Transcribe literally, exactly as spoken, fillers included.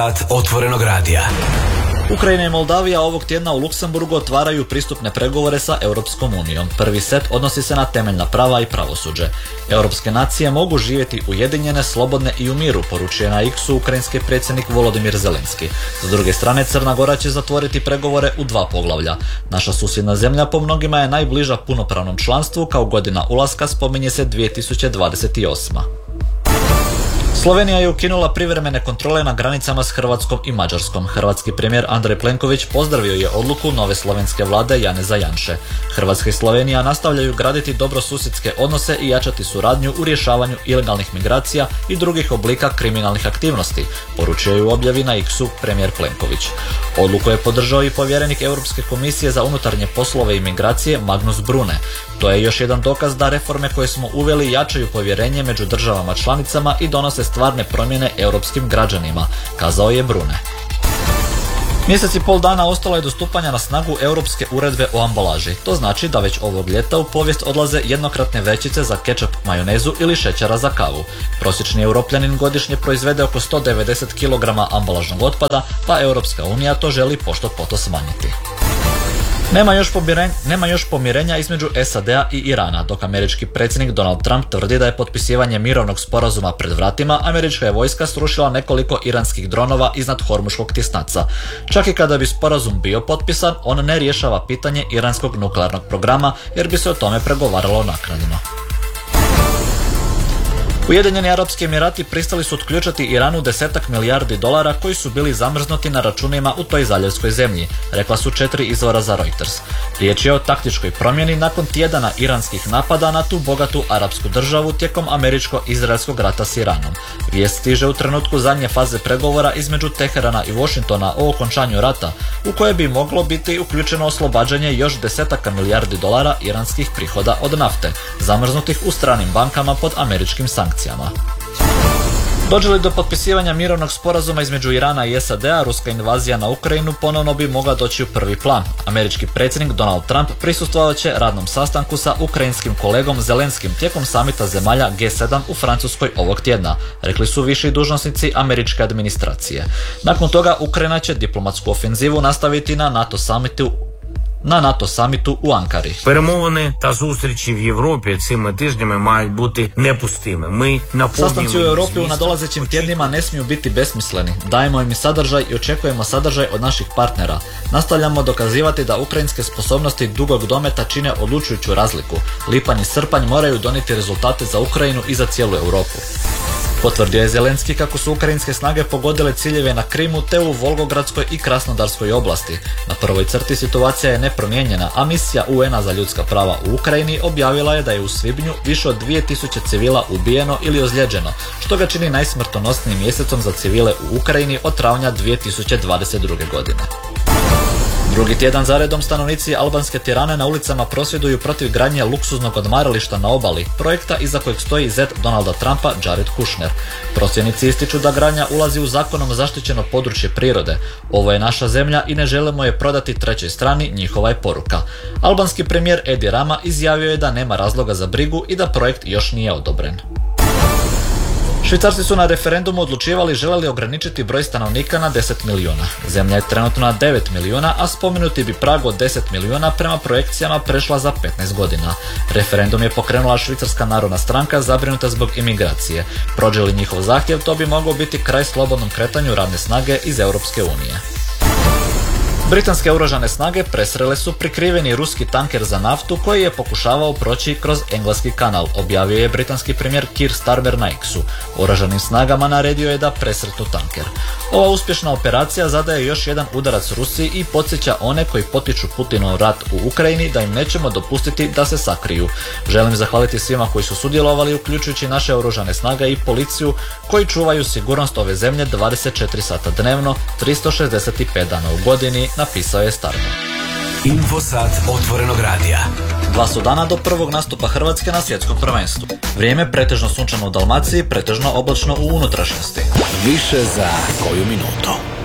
Otvorenog radija. Ukrajina i Moldavija ovog tjedna u Luksemburgu otvaraju pristupne pregovore sa Europskom unijom. Prvi set odnosi se na temeljna prava i pravosuđe. Europske nacije mogu živjeti ujedinjene, slobodne i u miru, poručuje na X-u ukrajinski predsjednik Volodimir Zelenski. S druge strane, Crna Gora će zatvoriti pregovore u dva poglavlja. Naša susjedna zemlja po mnogima je najbliža punopravnom članstvu, kao godina ulaska spominje se dvije tisuće dvadeset osma. Slovenija je ukinula privremene kontrole na granicama s Hrvatskom i Mađarskom. Hrvatski premijer Andrej Plenković pozdravio je odluku nove slovenske vlade Janeza Janše. Hrvatska i Slovenija nastavljaju graditi dobrosusjedske odnose i jačati suradnju u rješavanju ilegalnih migracija i drugih oblika kriminalnih aktivnosti, poručio je u objavi na X-u premijer Plenković. Odluku je podržao i povjerenik Europske komisije za unutarnje poslove i migracije Magnus Brune. To je još jedan dokaz da reforme koje smo uveli jačaju povjerenje među državama članicama i donose stvarne promjene europskim građanima, kazao je Brune. Mjesec i pol dana ostalo je do stupanja na snagu Europske uredbe o ambalaži. To znači da već ovog ljeta u povijest odlaze jednokratne vrećice za kečap, majonezu ili šećera za kavu. Prosječni Europljanin godišnje proizvede oko sto devedeset kilograma ambalažnog otpada, pa Europska unija to želi pošto poto smanjiti. Nema još, pomirenja, nema još pomirenja između S A D-a i Irana. Dok američki predsjednik Donald Trump tvrdi da je potpisivanje mirovnog sporazuma pred vratima, američka je vojska srušila nekoliko iranskih dronova iznad Hormuškog tisnaca. Čak i kada bi sporazum bio potpisan, on ne rješava pitanje iranskog nuklearnog programa, jer bi se o tome pregovaralo naknadno. Ujedinjeni Arapski Emirati pristali su otključati Iranu desetak milijardi dolara koji su bili zamrznuti na računima u toj zaljevskoj zemlji, rekla su četiri izvora za Reuters. Riječ je o taktičkoj promjeni nakon tjedana iranskih napada na tu bogatu arapsku državu tijekom američko-izraelskog rata s Iranom. Vijest stiže u trenutku zadnje faze pregovora između Teherana i Washingtona o okončanju rata, u koje bi moglo biti uključeno oslobađanje još desetaka milijardi dolara iranskih prihoda od nafte, zamrznutih u stranim bankama pod američkim sankcijama. Dođe li do potpisivanja mirovnog sporazuma između Irana i S A D-a, ruska invazija na Ukrajinu ponovno bi mogla doći u prvi plan. Američki predsjednik Donald Trump prisustvovat će radnom sastanku sa ukrajinskim kolegom Zelenskim tijekom samita zemalja G sedam u Francuskoj ovog tjedna, rekli su viši dužnosnici američke administracije. Nakon toga Ukrajina će diplomatsku ofenzivu nastaviti na NATO summitu на НАТО саміту у Анкарі. Перемовини та зустрічі в Європі цими тижнями мають бути непустими. Ми наповнюємо. Sastanci u Europi u nadolazećim tjednima ne smiju biti besmisleni. Dajemo im sadržaj i očekujemo sadržaj od naših partnera. Nastavljamo dokazivati da ukrajinske sposobnosti dugog dometa čine odlučujuću razliku. Lipanj i srpanj moraju donijeti rezultate za Ukrajinu i za cijelu Europu. Potvrdio je Zelenski kako su ukrajinske snage pogodile ciljeve na Krimu te u Volgogradskoj i Krasnodarskoj oblasti. Na prvoj crti situacija je nepromijenjena, a misija U N-a za ljudska prava u Ukrajini objavila je da je u svibnju više od dvije tisuće civila ubijeno ili ozlijeđeno, što ga čini najsmrtonosnijim mjesecom za civile u Ukrajini od travnja dvije tisuće dvadeset druge. godine. Drugi tjedan zaredom stanovnici albanske Tirane na ulicama prosvjeduju protiv gradnje luksuznog odmarališta na obali, projekta iza kojeg stoji zet Donalda Trumpa, Jared Kushner. Prosvjednici ističu da gradnja ulazi u zakonom zaštićeno područje prirode. Ovo je naša zemlja i ne želimo je prodati trećoj strani, njihova je poruka. Albanski premijer Edi Rama izjavio je da nema razloga za brigu i da projekt još nije odobren. Švicarci su na referendumu odlučivali žele li ograničiti broj stanovnika na deset milijuna. Zemlja je trenutno na devet milijuna, a spomenuti bi prag od deset milijuna prema projekcijama prešla za petnaest godina. Referendum je pokrenula Švicarska narodna stranka zabrinuta zbog imigracije. Prođe li njihov zahtjev, to bi moglo biti kraj slobodnom kretanju radne snage iz Europske unije. Britanske oružane snage presrele su prikriveni ruski tanker za naftu koji je pokušavao proći kroz Engleski kanal, objavio je britanski premijer Keir Starmer na X-u. Oružanim snagama naredio je da presretnu tanker. Ova uspješna operacija zadaje još jedan udarac Rusiji i podsjeća one koji potiču Putinov rat u Ukrajini da im nećemo dopustiti da se sakriju. Želim zahvaliti svima koji su sudjelovali, uključujući naše oružane snage i policiju, koji čuvaju sigurnost ove zemlje dvadeset četiri sata dnevno, tristo šezdeset pet dana u godini, napisao je Starmer. Infosat Otvorenog radija. Dva su dana do prvog nastupa Hrvatske na svjetskom prvenstvu. Vrijeme pretežno sunčano u Dalmaciji, pretežno oblačno u unutrašnjosti. Više za koju minutu.